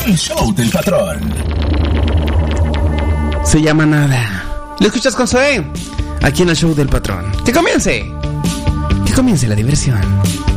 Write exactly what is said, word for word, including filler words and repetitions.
El show del patrón. Se llama Nada. ¿Lo escuchas con Zoé? Aquí en el show del patrón. ¡Que comience! ¡Que comience la diversión!